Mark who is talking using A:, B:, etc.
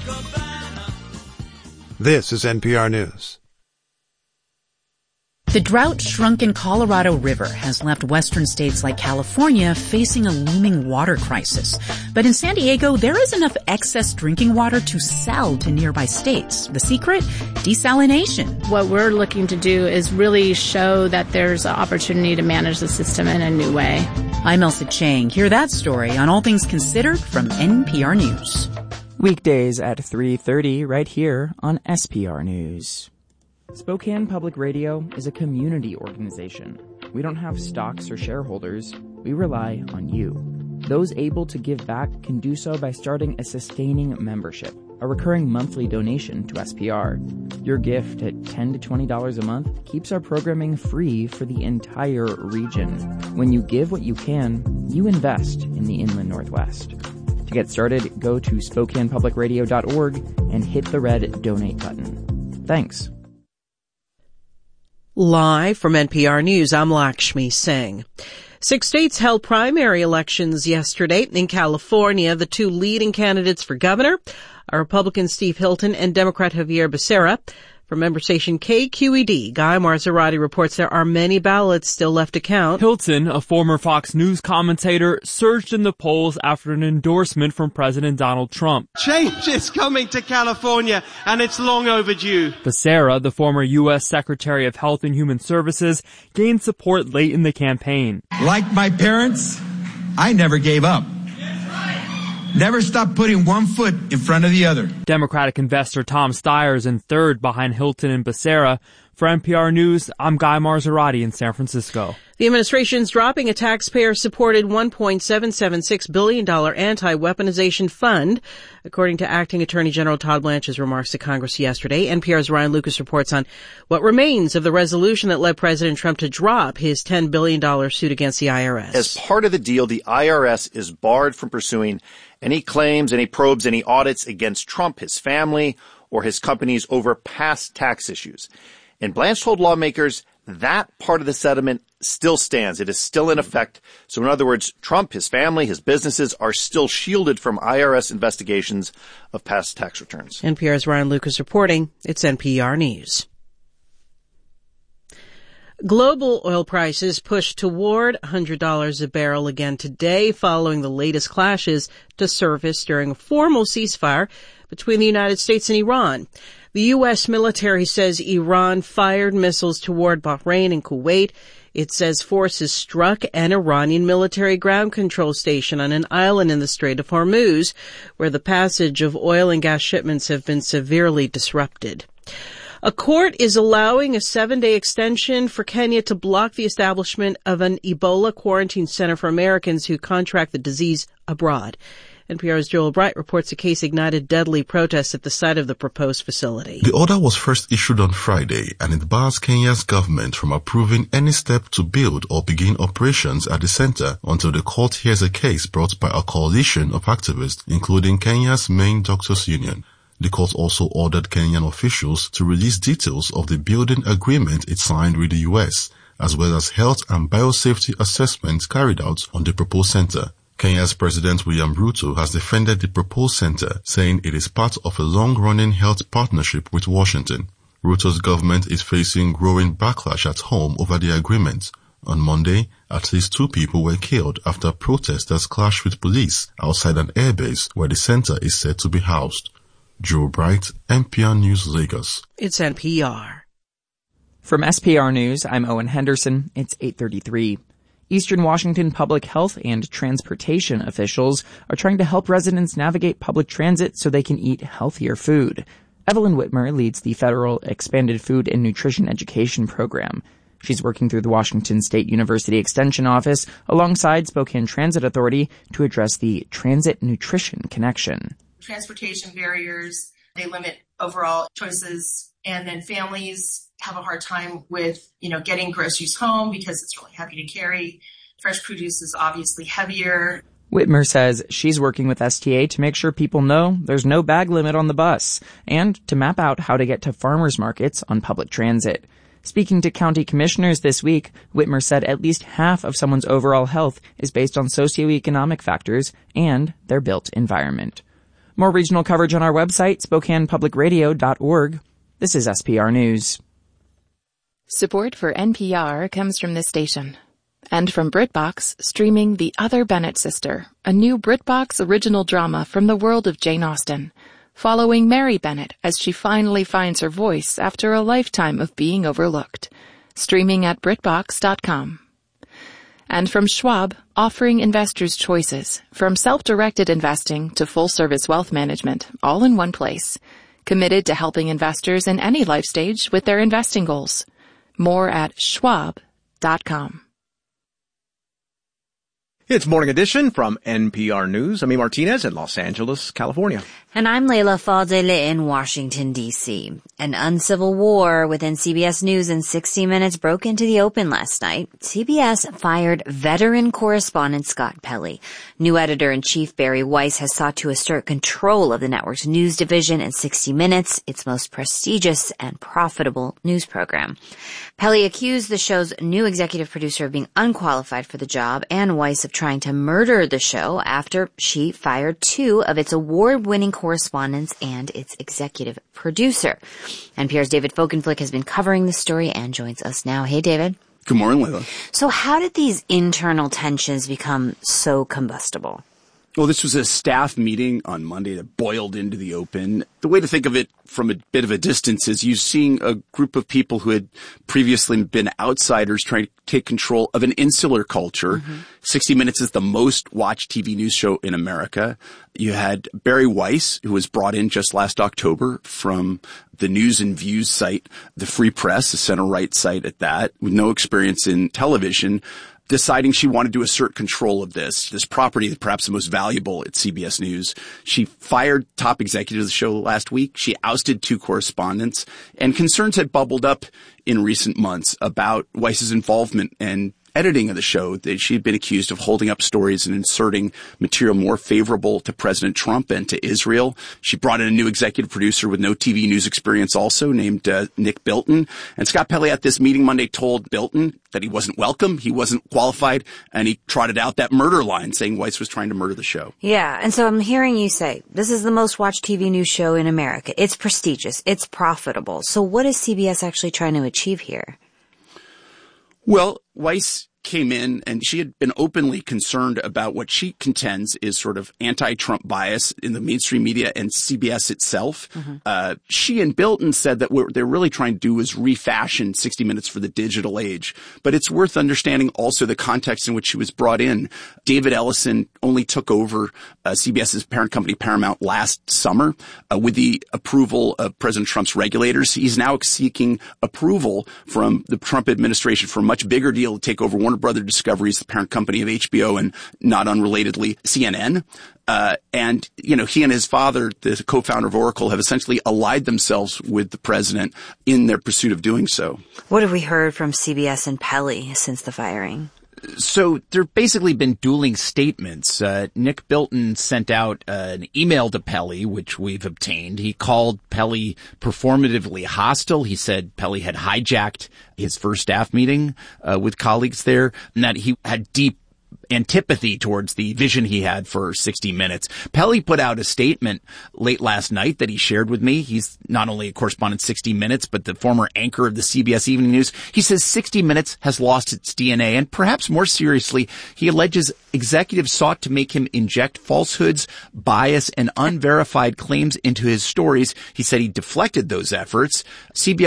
A: This is NPR News.
B: The drought-shrunken Colorado River has left western states like California facing a looming water crisis. But in San Diego, there is enough excess drinking water to sell to nearby states. The secret? Desalination.
C: What we're looking to do is really show that there's an opportunity to manage the system in a new way.
B: I'm Elsa Chang. Hear that story on All Things Considered from NPR News.
D: Weekdays at 3:30 right here on SPR News. Spokane Public Radio is a community organization. We don't have stocks or shareholders. We rely on you. Those able to give back can do so by starting a sustaining membership, a recurring monthly donation to SPR. Your gift at $10 to $20 a month keeps our programming free for the entire region. When you give what you can, you invest in the Inland Northwest. To get started, go to SpokanePublicRadio.org and hit the red donate button. Thanks.
E: Live from NPR News, I'm Lakshmi Singh. 6 states held primary elections yesterday. In California, the two leading candidates for governor are Republican Steve Hilton and Democrat Javier Becerra. From member station KQED, Guy Marzorati reports there are many ballots still left to count.
F: Hilton, a former Fox News commentator, surged in the polls after an endorsement from President Donald Trump.
G: Change is coming to California, and it's long overdue.
F: Becerra, the former U.S. Secretary of Health and Human Services, gained support late in the campaign.
H: Like my parents, I never gave up. Never stop putting one foot in front of the other.
F: Democratic investor Tom Steyer is in third behind Hilton and Becerra. For NPR News, I'm Guy Marzorati in San Francisco.
E: The administration's dropping a taxpayer-supported $1.776 billion anti-weaponization fund, according to Acting Attorney General Todd Blanchard's remarks to Congress yesterday. NPR's Ryan Lucas reports on what remains of the resolution that led President Trump to drop his $10 billion suit against the IRS.
I: As part of the deal, the IRS is barred from pursuing any claims, any probes, any audits against Trump, his family, or his companies over past tax issues. And Blanche told lawmakers that part of the settlement still stands. It is still in effect. So in other words, Trump, his family, his businesses are still shielded from IRS investigations of past tax returns.
E: NPR's Ryan Lucas reporting. It's NPR News. Global oil prices pushed toward $100 a barrel again today following the latest clashes to surface during a formal ceasefire between the United States and Iran. The U.S. military says Iran fired missiles toward Bahrain and Kuwait. It says forces struck an Iranian military ground control station on an island in the Strait of Hormuz, where the passage of oil and gas shipments have been severely disrupted. A court is allowing a 7-day extension for Kenya to block the establishment of an Ebola quarantine center for Americans who contract the disease abroad. NPR's Joel Bright reports the case ignited deadly protests at the site of the proposed facility.
J: The order was first issued on Friday, and it bars Kenya's government from approving any step to build or begin operations at the center until the court hears a case brought by a coalition of activists, including Kenya's main doctors' union. The court also ordered Kenyan officials to release details of the building agreement it signed with the U.S., as well as health and biosafety assessments carried out on the proposed center. Kenya's President William Ruto has defended the proposed center, saying it is part of a long-running health partnership with Washington. Ruto's government is facing growing backlash at home over the agreement. On Monday, at least 2 people were killed after protesters clashed with police outside an airbase where the center is said to be housed. Joe Bright, NPR News, Lagos.
E: It's NPR.
D: From SPR News, I'm Owen Henderson. It's 8:33. Eastern Washington public health and transportation officials are trying to help residents navigate public transit so they can eat healthier food. Evelyn Whitmer leads the federal Expanded Food and Nutrition Education Program. She's working through the Washington State University Extension Office alongside Spokane Transit Authority to address the transit nutrition connection.
K: Transportation barriers, they limit overall choices, and then families have a hard time with, getting groceries home because it's really heavy to carry. Fresh produce is obviously heavier.
D: Whitmer says she's working with STA to make sure people know there's no bag limit on the bus and to map out how to get to farmers markets on public transit. Speaking to county commissioners this week, Whitmer said at least half of someone's overall health is based on socioeconomic factors and their built environment. More regional coverage on our website, SpokanePublicRadio.org. This is SPR News.
L: Support for NPR comes from this station. And from BritBox, streaming The Other Bennett Sister, a new BritBox original drama from the world of Jane Austen, following Mary Bennett as she finally finds her voice after a lifetime of being overlooked. Streaming at BritBox.com. And from Schwab, offering investors choices, from self-directed investing to full-service wealth management, all in one place. Committed to helping investors in any life stage with their investing goals. More at Schwab.com.
M: It's Morning Edition from NPR News. I'm E. Martinez in Los Angeles, California.
N: And I'm Leila Fadeli in Washington, D.C. An uncivil war within CBS News and 60 Minutes broke into the open last night. CBS fired veteran correspondent Scott Pelley. New editor-in-chief Barry Weiss has sought to assert control of the network's news division and 60 Minutes, its most prestigious and profitable news program. Pelley accused the show's new executive producer of being unqualified for the job and Weiss of trying to murder the show after she fired two of its award-winning correspondents and its executive producer. NPR's David Folkenflik has been covering this story and joins us now. Hey, David.
O: Good morning, Leila.
N: So how did these internal tensions become so combustible?
O: Well, this was a staff meeting on Monday that boiled into the open. The way to think of it from a bit of a distance is you're seeing a group of people who had previously been outsiders trying to take control of an insular culture. 60 Minutes is the most watched TV news show in America. You had Barry Weiss, who was brought in just last October from the News and Views site, the Free Press, the center-right site at that, with no experience in television, deciding she wanted to assert control of this property, perhaps the most valuable at CBS News. She fired top executives of the show last week. She ousted two correspondents, and concerns had bubbled up in recent months about Weiss's involvement and editing of the show. That she had been accused of holding up stories and inserting material more favorable to President Trump and to Israel. She brought in a new executive producer with no TV news experience also, named Nick Bilton. And Scott Pelley at this meeting Monday told Bilton that he wasn't welcome, he wasn't qualified, and he trotted out that murder line, saying Weiss was trying to murder the show.
N: Yeah, and so I'm hearing you say, this is the most watched TV news show in America. It's prestigious. It's profitable. So what is CBS actually trying to achieve here?
O: Well, Weiss came in and she had been openly concerned about what she contends is sort of anti-Trump bias in the mainstream media and CBS itself. She and Bilton said that what they're really trying to do is refashion 60 Minutes for the digital age. But it's worth understanding also the context in which she was brought in. David Ellison only took over CBS's parent company Paramount last summer with the approval of President Trump's regulators. He's now seeking approval from the Trump administration for a much bigger deal to take over Warner Brother Discovery's the parent company of HBO and not unrelatedly CNN. And, you know, he and his father, the co-founder of Oracle, have essentially allied themselves with the president in their pursuit of doing so.
N: What have we heard from CBS and Pelley since the firing?
P: So there have basically been dueling statements. Nick Bilton sent out an email to Pelley, which we've obtained. He called Pelley performatively hostile. He said Pelley had hijacked his first staff meeting with colleagues there, and that he had deep antipathy towards the vision he had for 60 Minutes. Pelley put out a statement late last night that he shared with me. He's not only a correspondent 60 Minutes, but the former anchor of the CBS Evening News. He says 60 Minutes has lost its DNA, and perhaps more seriously, he alleges executives sought to make him inject falsehoods, bias, and unverified claims into his stories. He said he deflected those efforts. CBS